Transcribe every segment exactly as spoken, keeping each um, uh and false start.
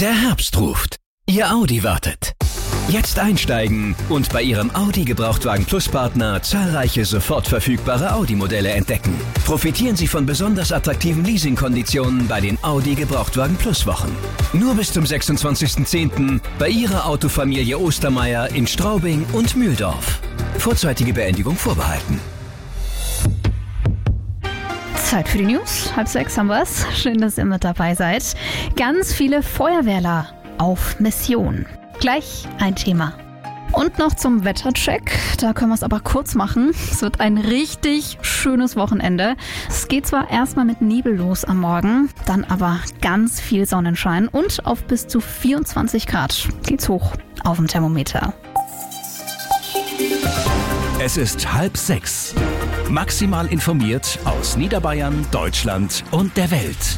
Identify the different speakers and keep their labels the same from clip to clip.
Speaker 1: Der Herbst ruft. Ihr Audi wartet. Jetzt einsteigen und bei Ihrem Audi Gebrauchtwagen Plus Partner zahlreiche sofort verfügbare Audi-Modelle entdecken. Profitieren Sie von besonders attraktiven Leasingkonditionen bei den Audi Gebrauchtwagen Plus Wochen. Nur bis zum sechsundzwanzigsten zehnten bei Ihrer Autofamilie Ostermeier in Straubing und Mühldorf. Vorzeitige Beendigung vorbehalten.
Speaker 2: Zeit für die News. Halb sechs haben wir's. Schön, dass ihr mit dabei seid. Ganz viele Feuerwehrler auf Mission. Gleich ein Thema. Und noch zum Wettercheck. Da können wir es aber kurz machen. Es wird ein richtig schönes Wochenende. Es geht zwar erstmal mit Nebel los am Morgen, dann aber ganz viel Sonnenschein und auf bis zu vierundzwanzig Grad geht's hoch auf dem Thermometer.
Speaker 1: Es ist halb sechs. Maximal informiert aus Niederbayern, Deutschland und der Welt.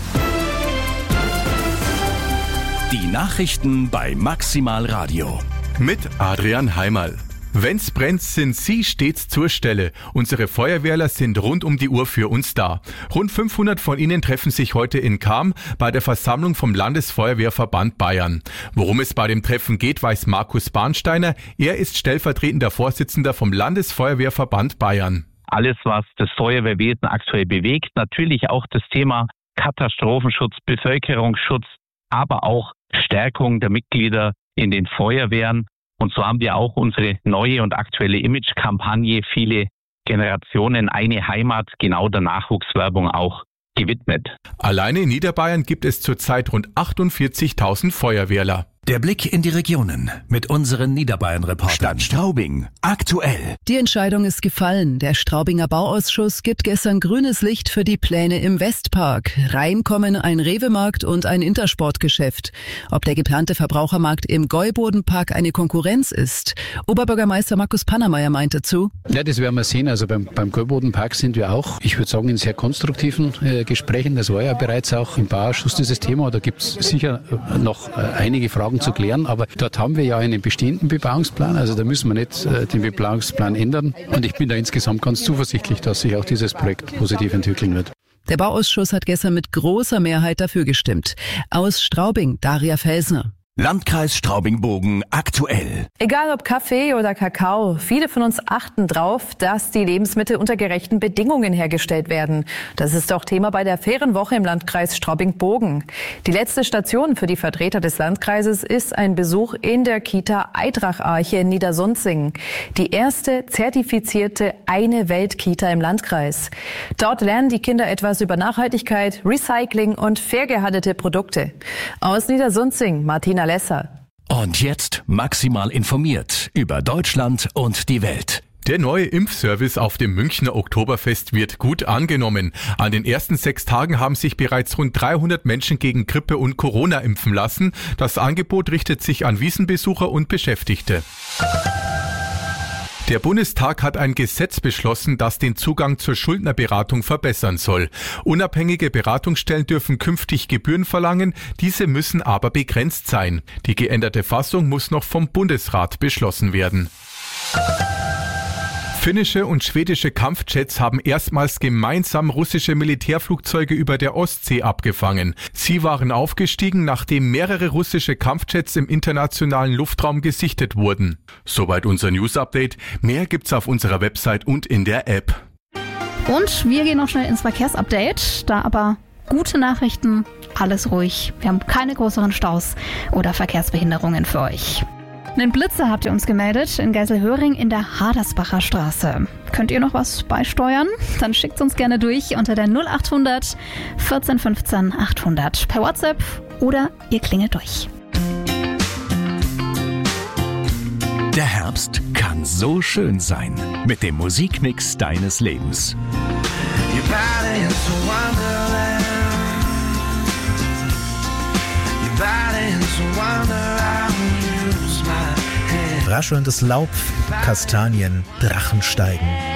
Speaker 1: Die Nachrichten bei Maximal Radio.
Speaker 3: Mit Adrian Heimerl. Wenn's brennt, sind Sie stets zur Stelle. Unsere Feuerwehrler sind rund um die Uhr für uns da. Rund fünfhundert von ihnen treffen sich heute in Cham bei der Versammlung vom Landesfeuerwehrverband Bayern. Worum es bei dem Treffen geht, weiß Markus Bahnsteiner. Er ist stellvertretender Vorsitzender vom Landesfeuerwehrverband Bayern.
Speaker 4: Alles, was das Feuerwehrwesen aktuell bewegt, natürlich auch das Thema Katastrophenschutz, Bevölkerungsschutz, aber auch Stärkung der Mitglieder in den Feuerwehren. Und so haben wir auch unsere neue und aktuelle Image-Kampagne Viele Generationen, eine Heimat, genau der Nachwuchswerbung auch gewidmet.
Speaker 3: Alleine in Niederbayern gibt es zurzeit rund achtundvierzigtausend Feuerwehrler.
Speaker 1: Der Blick in die Regionen mit unseren Niederbayern-Reportern. Stadt Straubing. Aktuell.
Speaker 5: Die Entscheidung ist gefallen. Der Straubinger Bauausschuss gibt gestern grünes Licht für die Pläne im Westpark. Reinkommen ein Rewe-Markt und ein Intersportgeschäft. Ob der geplante Verbrauchermarkt im Gäubodenpark eine Konkurrenz ist? Oberbürgermeister Markus Pannermeier meinte zu.
Speaker 6: Ja, das werden wir sehen. Also beim, beim Gäubodenpark sind wir auch, ich würde sagen, in sehr konstruktiven äh, Gesprächen. Das war ja bereits auch im Bauausschuss dieses Thema. Da gibt es sicher noch äh, einige Fragen zu klären, aber dort haben wir ja einen bestehenden Bebauungsplan, also da müssen wir nicht äh, den Bebauungsplan ändern und ich bin da insgesamt ganz zuversichtlich, dass sich auch dieses Projekt positiv entwickeln wird.
Speaker 5: Der Bauausschuss hat gestern mit großer Mehrheit dafür gestimmt. Aus Straubing, Daria Felsner.
Speaker 1: Landkreis Straubing-Bogen aktuell.
Speaker 7: Egal ob Kaffee oder Kakao, viele von uns achten drauf, dass die Lebensmittel unter gerechten Bedingungen hergestellt werden. Das ist auch Thema bei der Fairen Woche im Landkreis Straubing-Bogen. Die letzte Station für die Vertreter des Landkreises ist ein Besuch in der Kita Eidrach-Arche in Niedersunzing. Die erste zertifizierte Eine-Welt-Kita im Landkreis. Dort lernen die Kinder etwas über Nachhaltigkeit, Recycling und fair gehandelte Produkte. Aus Niedersunzing, Martina Lesser.
Speaker 1: Und jetzt maximal informiert über Deutschland und die Welt.
Speaker 3: Der neue Impfservice auf dem Münchner Oktoberfest wird gut angenommen. An den ersten sechs Tagen haben sich bereits rund dreihundert Menschen gegen Grippe und Corona impfen lassen. Das Angebot richtet sich an Wiesenbesucher und Beschäftigte. Der Bundestag hat ein Gesetz beschlossen, das den Zugang zur Schuldnerberatung verbessern soll. Unabhängige Beratungsstellen dürfen künftig Gebühren verlangen, diese müssen aber begrenzt sein. Die geänderte Fassung muss noch vom Bundesrat beschlossen werden. Finnische und schwedische Kampfjets haben erstmals gemeinsam russische Militärflugzeuge über der Ostsee abgefangen. Sie waren aufgestiegen, nachdem mehrere russische Kampfjets im internationalen Luftraum gesichtet wurden. Soweit unser News-Update. Mehr gibt's auf unserer Website und in der App.
Speaker 2: Und wir gehen noch schnell ins Verkehrsupdate. Da aber gute Nachrichten, alles ruhig. Wir haben keine größeren Staus oder Verkehrsbehinderungen für euch. Einen Blitzer habt ihr uns gemeldet in Geiselhöring in der Hadersbacher Straße. Könnt ihr noch was beisteuern? Dann schickt uns gerne durch unter der null acht hundert vierzehn fünfzehn achthundert per WhatsApp oder ihr klingelt durch.
Speaker 1: Der Herbst kann so schön sein mit dem Musikmix deines Lebens.
Speaker 8: Raschelndes Laub, Kastanien, Drachensteigen.